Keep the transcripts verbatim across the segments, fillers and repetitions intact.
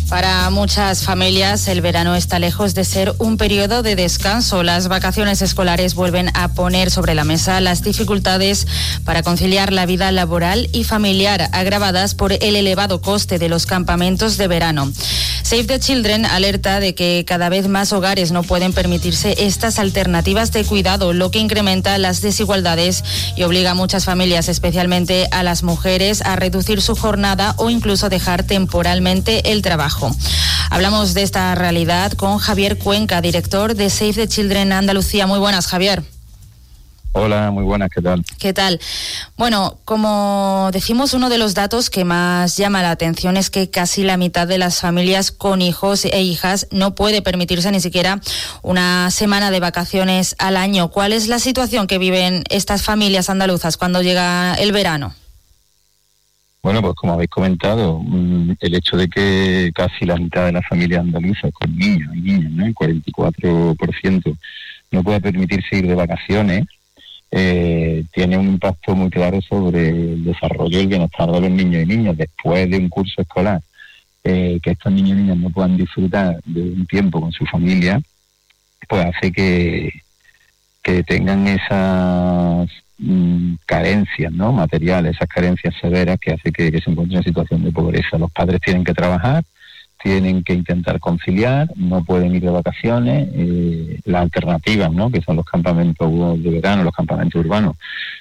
Para muchas familias, el verano está lejos de ser un periodo de descanso. Las vacaciones escolares vuelven a poner sobre la mesa las dificultades para conciliar la vida laboral y familiar, agravadas por el elevado coste de los campamentos de verano. Save the Children alerta de que cada vez más hogares no pueden permitirse estas alternativas de cuidado, lo que incrementa las desigualdades y obliga a muchas familias, especialmente a las mujeres, a reducir su jornada o incluso dejar temporalmente el trabajo. Hablamos de esta realidad con Javier Cuenca, director de Save the Children Andalucía. Muy buenas, Javier. Hola, muy buenas, ¿qué tal? ¿Qué tal? Bueno, como decimos, uno de los datos que más llama la atención es que casi la mitad de las familias con hijos e hijas no puede permitirse ni siquiera una semana de vacaciones al año. ¿Cuál es la situación que viven estas familias andaluzas cuando llega el verano? Bueno, pues como habéis comentado, el hecho de que casi la mitad de las familias andaluzas con niños y niñas, ¿no? El cuarenta y cuatro por ciento no puede permitirse ir de vacaciones, eh, tiene un impacto muy claro sobre el desarrollo y el bienestar de los niños y niñas después de un curso escolar. Eh, que estos niños y niñas no puedan disfrutar de un tiempo con su familia, pues hace que, que tengan esas carencias, ¿no? Materiales, esas carencias severas que hace que, que se encuentren en situación de pobreza. Los padres tienen que trabajar, tienen que intentar conciliar, no pueden ir de vacaciones, eh, las alternativas, ¿no? Que son los campamentos de verano, los campamentos urbanos,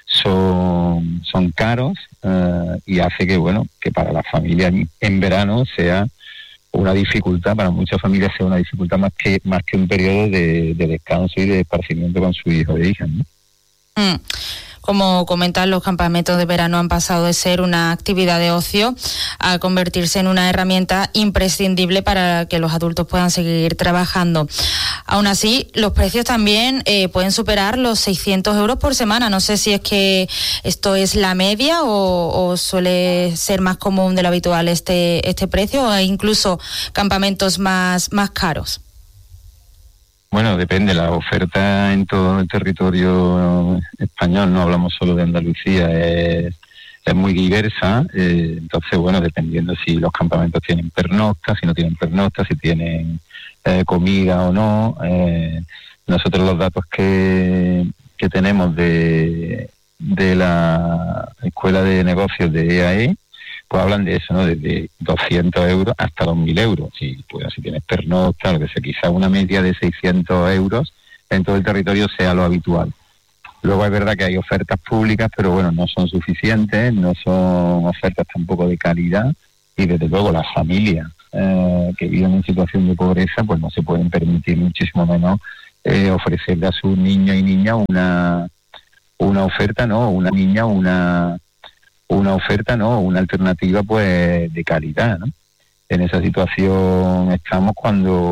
son, son caros eh, y hace que, bueno, que para las familias en verano sea una dificultad, para muchas familias sea una dificultad más que, más que un periodo de, de descanso y de esparcimiento con su hijo e hija, ¿no? Mm. Como comentan, los campamentos de verano han pasado de ser una actividad de ocio a convertirse en una herramienta imprescindible para que los adultos puedan seguir trabajando. Aún así, los precios también eh, pueden superar los seiscientos euros por semana. No sé si es que esto es la media o, o suele ser más común de lo habitual este, este precio, o incluso campamentos más, más caros. Bueno, depende, la oferta en todo el territorio español, no hablamos solo de Andalucía, es, es muy diversa, eh, entonces, bueno, dependiendo si los campamentos tienen pernoctas, si no tienen pernoctas, si tienen eh, comida o no. Eh, nosotros los datos que, que tenemos de, de la Escuela de Negocios de E A E, pues hablan de eso, ¿no? Desde doscientos euros hasta dos mil euros. Si, pues, si tienes pernocta, lo que sea, quizá una media de seiscientos euros en todo el territorio sea lo habitual. Luego es verdad que hay ofertas públicas, pero bueno, no son suficientes, no son ofertas tampoco de calidad, y desde luego las familias eh, que viven en situación de pobreza, pues no se pueden permitir muchísimo menos eh, ofrecerle a sus niños y niñas una, una oferta, ¿no? Una niña, una... una oferta, ¿no? Una alternativa, pues, de calidad, ¿no? En esa situación estamos cuando